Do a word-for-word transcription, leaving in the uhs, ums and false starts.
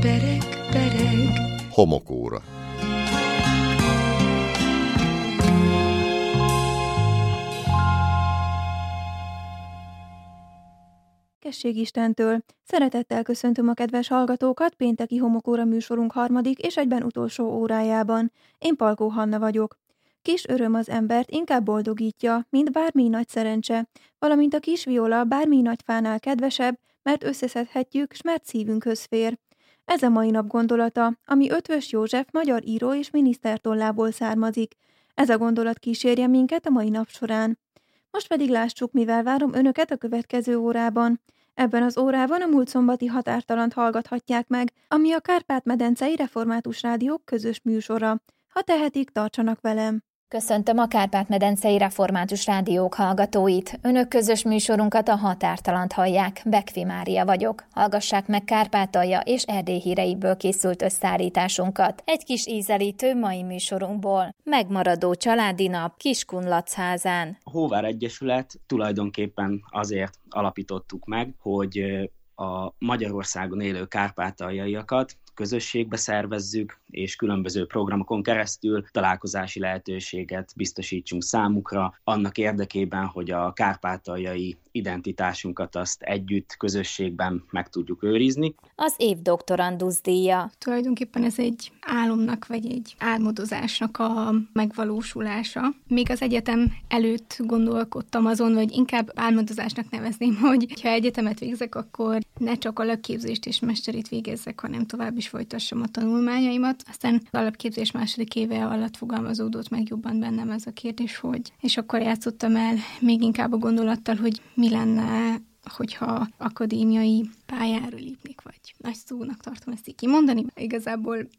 Pereg, pereg. Homokóra. Kesség Istentől! Szeretettel köszöntöm a kedves hallgatókat pénteki Homokóra műsorunk harmadik és egyben utolsó órájában. Én Palkó Hanna vagyok. Kis öröm az embert inkább boldogítja, mint bármi nagy szerencse, valamint a kis viola bármi nagy fánál kedvesebb, mert összeszedhetjük, s mert szívünkhöz fér. Ez a mai nap gondolata, ami Eötvös József magyar író és miniszter tollából származik. Ez a gondolat kísérje minket a mai nap során. Most pedig lássuk, mivel várom önöket a következő órában. Ebben az órában a múlt szombati Határtalant hallgathatják meg, ami a Kárpát-medencei Református Rádiók közös műsora. Ha tehetik, tartsanak velem! Köszöntöm a Kárpát-medencei Református Rádiók hallgatóit. Önök közös műsorunkat, a Határtalant hallják. Bekfi Mária vagyok. Hallgassák meg Kárpátalja és Erdély híreiből készült összeállításunkat. Egy kis ízelítő mai műsorunkból. Megmaradó családi nap Kiskunlachházán. A Hóvár Egyesület tulajdonképpen azért alapítottuk meg, hogy a Magyarországon élő kárpátaljaiakat közösségbe szervezzük, és különböző programokon keresztül találkozási lehetőséget biztosítsunk számukra, annak érdekében, hogy a kárpátaljai identitásunkat azt együtt, közösségben meg tudjuk őrizni. Az év doktorandusz díja. Tulajdonképpen ez egy álomnak, vagy egy álmodozásnak a megvalósulása. Még az egyetem előtt gondolkodtam azon, vagy inkább álmodozásnak nevezném, hogy ha egyetemet végzek, akkor ne csak alapképzést és mesterét végezzek, hanem tovább is folytassam a tanulmányaimat. Aztán az alapképzés második éve alatt fogalmazódott meg jobban bennem ez a kérdés, hogy és akkor játszottam el még inkább a gondolattal, hogy mi lenne, hogyha akadémiai pályára lépnék, vagy nagy szónak tartom ezt így kimondani. Igazából